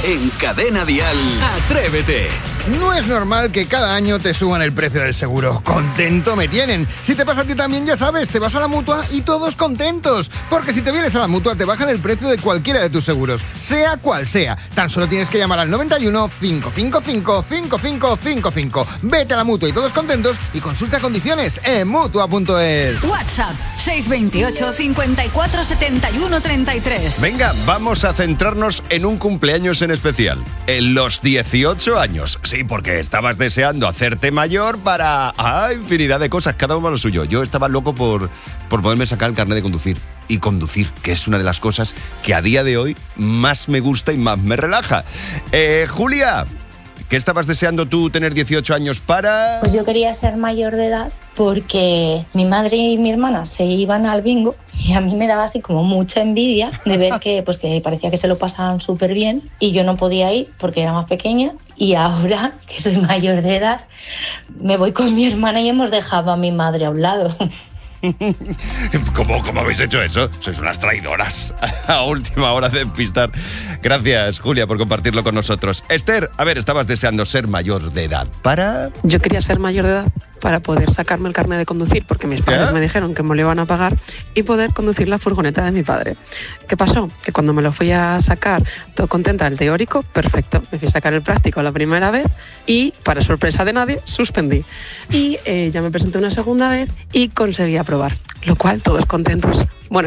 En Cadena Dial, Atrévete. No es normal que cada año te suban el precio del seguro. Contento me tienen. Si te pasa a ti también, ya sabes, te vas a la Mutua y todos contentos. Porque si te vienes a la Mutua, te bajan el precio de cualquiera de tus seguros, sea cual sea. Tan solo tienes que llamar al 91 555 5555. Vete a la Mutua y todos contentos y consulta condiciones en Mutua.es. WhatsApp 628 54 71 33. Venga, vamos a centrarnos en un cumpleaños en especial. En los 18 años. Sí, porque estabas deseando hacerte mayor para infinidad de cosas, cada uno a lo suyo. Yo estaba loco por poderme sacar el carnet de conducir. Y conducir, que es una de las cosas que a día de hoy más me gusta y más me relaja. Julia, ¿qué estabas deseando tú tener 18 años para...? Pues yo quería ser mayor de edad porque mi madre y mi hermana se iban al bingo y a mí me daba así como mucha envidia de ver que parecía que se lo pasaban súper bien y yo no podía ir porque era más pequeña. Y ahora que soy mayor de edad me voy con mi hermana y hemos dejado a mi madre a un lado. ¿Cómo habéis hecho eso? Sois unas traidoras. A última hora de despistar. Gracias, Julia, por compartirlo con nosotros. Esther, a ver, estabas deseando ser mayor de edad. ¿Para? Yo quería ser mayor de edad para poder sacarme el carnet de conducir, porque mis padres me dijeron que me lo iban a pagar, y poder conducir la furgoneta de mi padre. ¿Qué pasó? Que cuando me lo fui a sacar, todo contenta, el teórico, perfecto. Me fui a sacar el práctico la primera vez y, para sorpresa de nadie, suspendí. Y ya me presenté una segunda vez y conseguí aprobar, lo cual todos contentos. Bueno,